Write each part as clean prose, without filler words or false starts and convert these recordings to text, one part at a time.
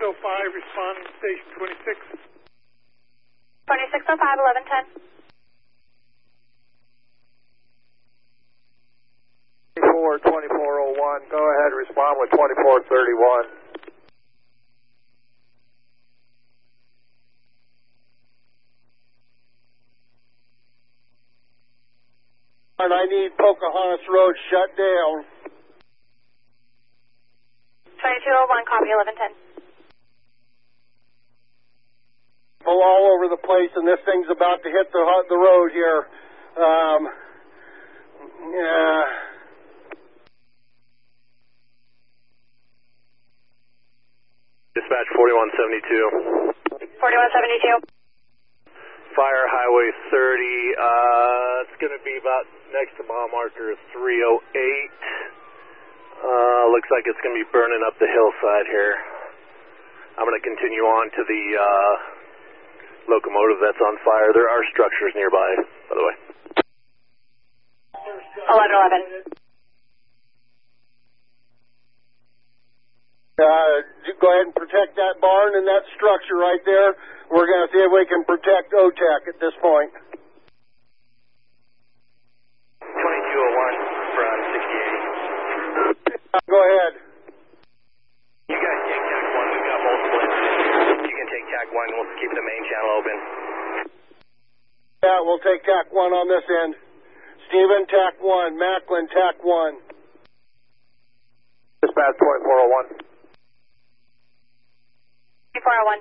responding to station 26. 2605, 1110. 2401, go ahead, respond with 2431. I need Pocahontas Road shut down. 2201, copy, 1110. All over the place, and this thing's about to hit the road here. Yeah. Dispatch 4172. 4172. Fire Highway 30. It's going to be about next to mile marker 308. Looks like it's going to be burning up the hillside here. I'm going to continue on to the locomotive that's on fire. There are structures nearby, by the way. 1111. Go ahead and protect that barn and that structure right there. We're going to see if we can protect OTAC at this point. 2201 from 68. Go ahead. You guys take TAC 1. We've got multiple incidents. You can take TAC 1. We'll keep the main channel open. Yeah, we'll take TAC 1 on this end. Steven, TAC 1. Macklin, TAC 1. Dispatch 2401. 2401.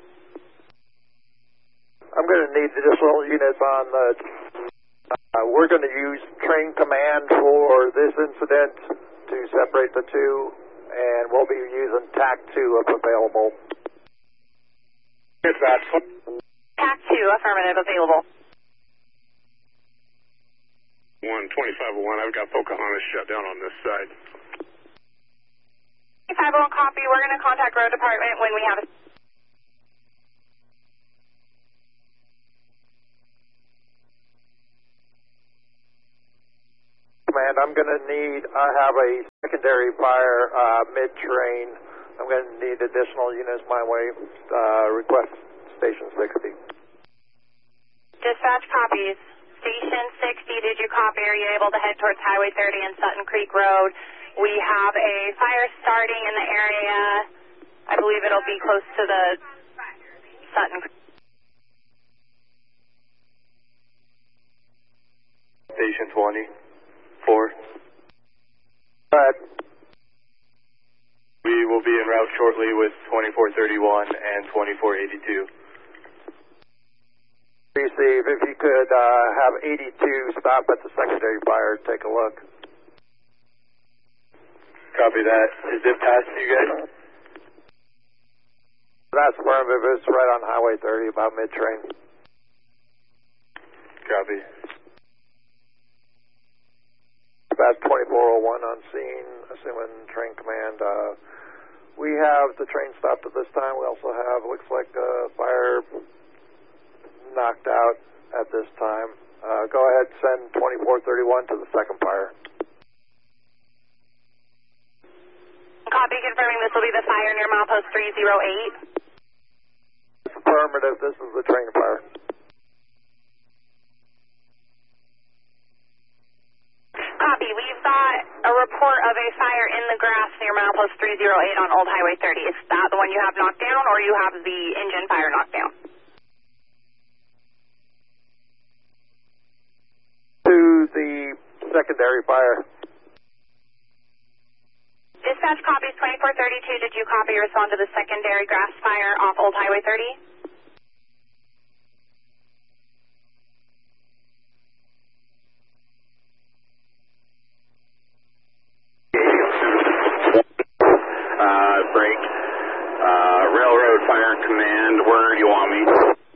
I'm going to need additional units on the... we're going to use train command for this incident to separate the two, and we'll be using TAC 2 if available. Dispatch. TAC 2, affirmative, available. 12501, I've got Pocahontas shut down on this side. 501, copy. We're going to contact road department when we have a... Command, I'm going to need, I have a secondary fire mid-train. I'm going to need additional units my way. Request station 60. Dispatch copies. Station 60, did you copy? Are you able to head towards Highway 30 and Sutton Creek Road? We have a fire starting in the area. I believe it'll be close to the Sutton Creek. Station 24. We will be en route shortly with 2431 and 2482. Receive, if you could have 82 stop at the secondary fire, take a look. Copy that. Is it past you guys? That's affirmative. It's right on Highway 30, about mid-train. Copy. About 2401 on scene, assuming train command. We have the train stopped at this time. We also have, looks like fire knocked out at this time. Go ahead, send 2431 to the second fire. Copy, confirming this will be the fire near milepost 308. Affirmative, this is the train fire. Copy, we've got a report of a fire in the grass near milepost 308 on Old Highway 30. Is that the one you have knocked down, or you have the engine fire knocked down? To the secondary fire. Dispatch copies 2432. Did you copy or respond to the secondary grass fire off Old Highway 30? Break. Railroad Fire Command, where do you want me?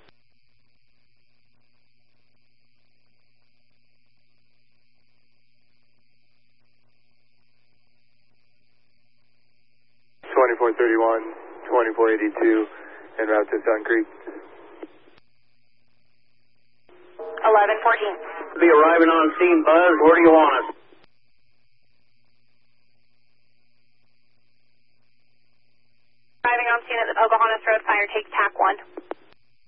.2431, 2482, en route to Sutton Creek. 1114. Be arriving on scene, Buzz. Where do you want us? Arriving on scene the Pocahontas Road fire takes TAC 1.